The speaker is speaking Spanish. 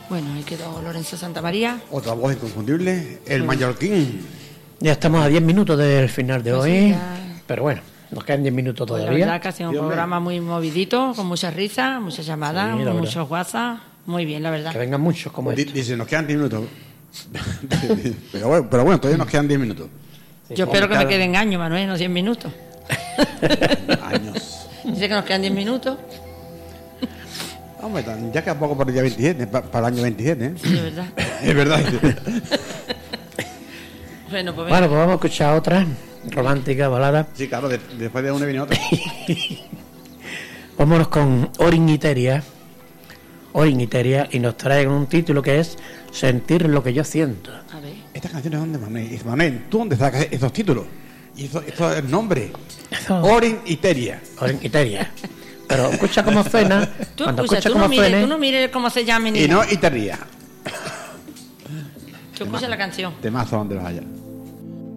Bueno, ahí quedó Lorenzo Santamaría. Otra voz inconfundible, el mallorquín. Ya estamos a 10 minutos del final de Pues hoy, sí, ya. pero bueno, nos quedan 10 minutos Pues la todavía. verdad que ha sido un programa muy movidito, con muchas risas, muchas llamadas, Sí, la verdad. muchos WhatsApp. Muy bien, la verdad. Que vengan muchos como estos. Dice, nos quedan 10 minutos. pero bueno, todavía nos quedan 10 minutos. Yo espero que me queden años, Manuel, no 10 minutos. Años. Dice que nos quedan 10 minutos. Hombre, ya queda poco para el día 27, para el año 27, ¿eh? Sí, es verdad. Es verdad. Bueno, pues venga. Bueno, pues vamos a escuchar otra romántica, balada. Sí, claro, después de una viene otra. Vámonos con Orin Iteria, y nos traen un título que es Sentir lo que yo siento. A ver. ¿Estas canciones dónde, Manuel? Manuel, ¿tú dónde sacas esos títulos? Y esto es el nombre. Eso. Orin Iteria. Orin Iteria. Pero escucha cómo suena. Tú Cuando escucha, escucha tú cómo no, mires, suene, tú no mires cómo se llama ni Y nada. no Iteria. Tú escucha la canción. Temazo donde vaya.